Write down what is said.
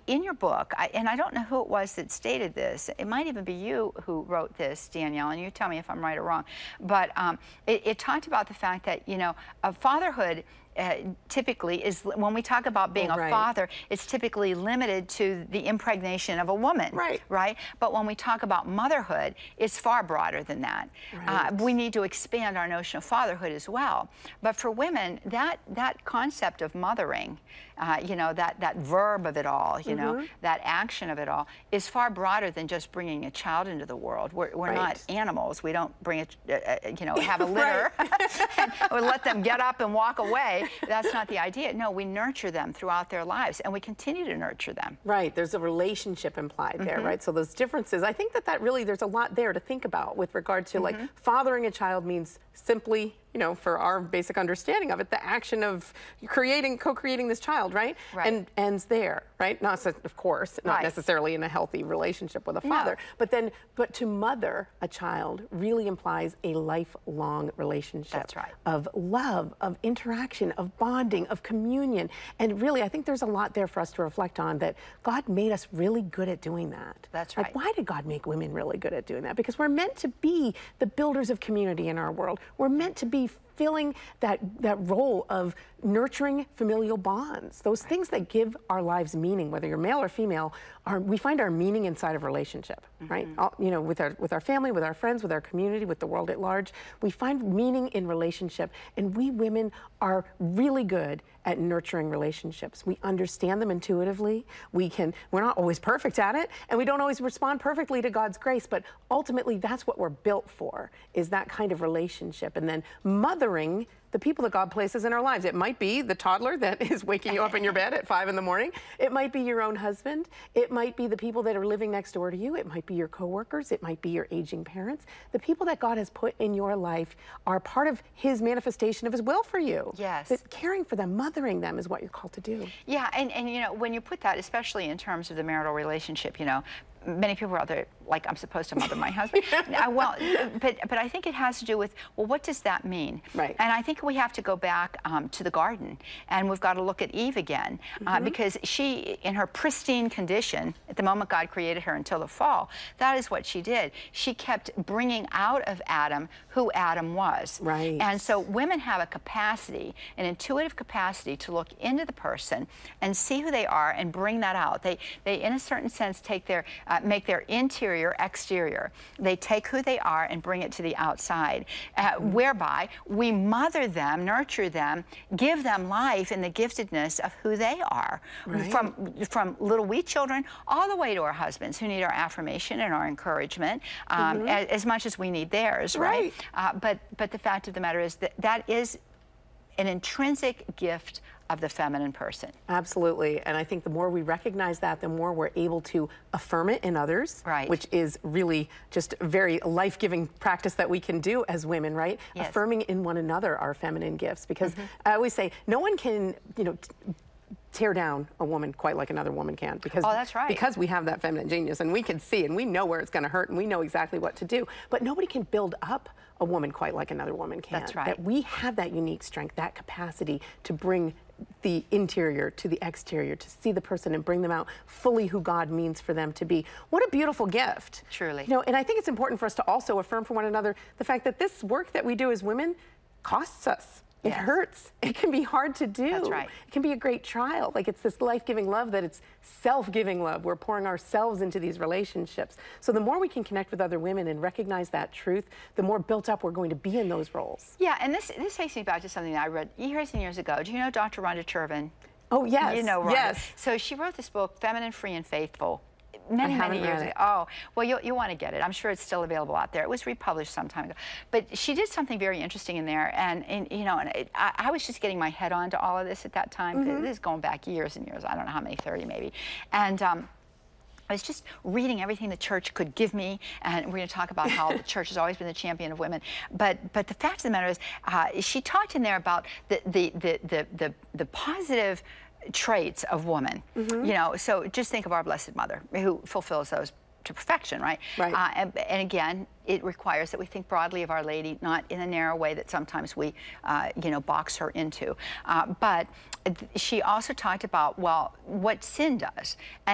in your book, and I don't know who it was that stated this, it might even be you who wrote this, Danielle, and you tell me if I'm right or wrong, but it talked about the fact that, you know, fatherhood typically is, when we talk about being a father, it's typically limited to the impregnation of a woman, right? But when we talk about motherhood, it's far broader than that. We need to expand our notion of fatherhood as well. But for women, that concept of mothering, you know, that verb of it all, you know, that action of it all, is far broader than just bringing a child into the world. We're not animals. We don't bring you know, have a litter or let them get up and walk away. That's not the idea. No, we nurture them throughout their lives, and we continue to nurture them. Right. There's a relationship implied there, right? So those differences, I think that really, there's a lot there to think about with regard to, like, fathering a child means simply, you know, for our basic understanding of it, the action of co-creating this child, right? And ends there, right? Not, of course, not necessarily in a healthy relationship with a father, but to mother a child really implies a lifelong relationship of love, of interaction, of bonding, of communion. And really, I think there's a lot there for us to reflect on, that God made us really good at doing that. That's like, why did God make women really good at doing that? Because we're meant to be the builders of community in our world. We're meant to be filling that role of nurturing familial bonds, those things that give our lives meaning, whether you're male or female. We find our meaning inside of relationship, right? You know, with our family, with our friends, with our community, with the world at large. We find meaning in relationship, and we women are really good at nurturing relationships. We understand them intuitively. We're not always perfect at it, and we don't always respond perfectly to God's grace, but ultimately that's what we're built for, is that kind of relationship. And then mothering the people that God places in our lives. It might be the toddler that is waking you up in your bed at 5 in the morning. It might be your own husband. It might be the people that are living next door to you. It might be your coworkers. It might be your aging parents. The people that God has put in your life are part of His manifestation of His will for you. Yes. That caring for them, mothering them is what you're called to do. Yeah, and you know, when you put that, especially in terms of the marital relationship, you know, many people are out there like, I'm supposed to mother my husband. Well, but I think it has to do with, well, what does that mean? And I think we have to go back to the garden, and we've got to look at Eve again, because she, in her pristine condition, at the moment God created her until the fall, that is what she did. She kept bringing out of Adam who Adam was. And so women have a capacity, an intuitive capacity, to look into the person and see who they are and bring that out. They in a certain sense, take their make their interior exterior. They take who they are and bring it to the outside, whereby we mother them, nurture them, give them life in the giftedness of who they are, from little wee children all the way to our husbands, who need our affirmation and our encouragement as much as we need theirs, but the fact of the matter is that is an intrinsic gift of the feminine person. Absolutely. And I think the more we recognize that, the more we're able to affirm it in others, which is really just a very life-giving practice that we can do as women, right? Affirming in one another our feminine gifts. Because I always say, no one can, you know, tear down a woman quite like another woman can, because because we have that feminine genius, and we can see and we know where it's going to hurt, and we know exactly what to do. But nobody can build up a woman quite like another woman can. That we have that unique strength, that capacity to bring the interior to the exterior, to see the person and bring them out fully who God means for them to be. What a beautiful gift. Truly. You know, and I think it's important for us to also affirm for one another the fact that this work that we do as women costs us. It hurts. It can be hard to do. That's right. It can be a great trial. Like, it's this life-giving love that it's self-giving love. We're pouring ourselves into these relationships. So the more we can connect with other women and recognize that truth, the more built up we're going to be in those roles. Yeah, and this takes me back to something that I read years and years ago. Do you know Dr. Rhonda Turvin? Oh, yes. You know Rhonda. Yes. So she wrote this book, Feminine, Free, and Faithful. Many years ago. Oh, well, you want to get it. I'm sure it's still available out there. It was republished some time ago. But she did something very interesting in there, and you know, I was just getting my head onto all of this at that time. This is going back years and years. I don't know how many, 30 maybe. And I was just reading everything the church could give me, and we're going to talk about how the church has always been the champion of women. But the fact of the matter is, she talked in there about the positive traits of woman. You know, so just think of our Blessed Mother, who fulfills those to perfection, right? And again, it requires that we think broadly of Our Lady, not in a narrow way that sometimes we, you know, box her into. But she also talked about, well, what sin does.